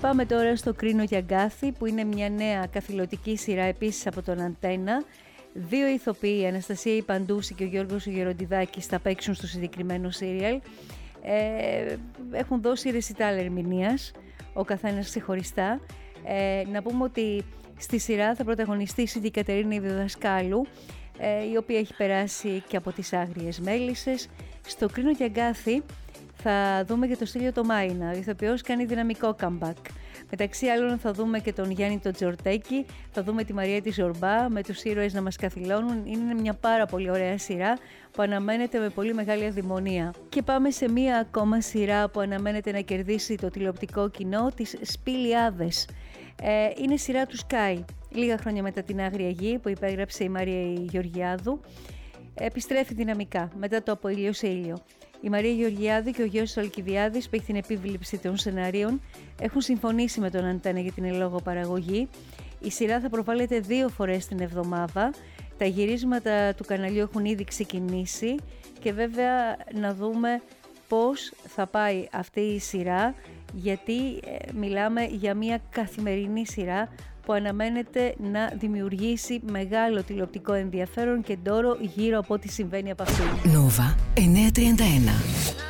Πάμε τώρα στο Κρίνο και Αγκάθη, που είναι μια νέα καθηλωτική σειρά επίσης από τον Αντένα. Δύο ηθοποιοί, η Αναστασία Ιπαντούση και ο Γιώργος Γεροντιδάκης, θα παίξουν στο συγκεκριμένο σύριαλ. Έχουν δώσει ρεσιτάλ ερμηνείας, ο καθένας ξεχωριστά. Να πούμε ότι στη σειρά θα πρωταγωνιστήσει η Κατερίνα Διδασκάλου, η οποία έχει περάσει και από τις Άγριες Μέλισσες. Στο Κρίνο και Αγκάθη θα δούμε και το Στέλιο το Μάινα. Ο ηθοποιός κάνει δυναμικό comeback. Μεταξύ άλλων θα δούμε και τον Γιάννη τον Τζορτέκη, θα δούμε τη Μαρία τη Ζορμπά με τους ήρωες να μας καθυλώνουν. Είναι μια πάρα πολύ ωραία σειρά που αναμένεται με πολύ μεγάλη αδημονία. Και πάμε σε μια ακόμα σειρά που αναμένεται να κερδίσει το τηλεοπτικό κοινό, τις Σπηλιάδες. Είναι σειρά του Sky. Λίγα χρόνια μετά την Άγρια Γη που υπέγραψε η Μαρία Γεωργιάδου, επιστρέφει δυναμικά μετά το Από ήλιο σε ήλιο. Η Μαρία Γεωργιάδη και ο Γιώργος Αλκιβιάδης, που έχει την επίβλεψη των σεναρίων, έχουν συμφωνήσει με τον Αντένα για την ελόγω παραγωγή. Η σειρά θα προβάλλεται 2 φορές την εβδομάδα. Τα γυρίσματα του καναλιού έχουν ήδη ξεκινήσει και βέβαια να δούμε πώς θα πάει αυτή η σειρά, γιατί μιλάμε για μια καθημερινή σειρά που αναμένεται να δημιουργήσει μεγάλο τηλεοπτικό ενδιαφέρον και ντόρο γύρω από ό,τι συμβαίνει από αυτήν. Νόβα 931.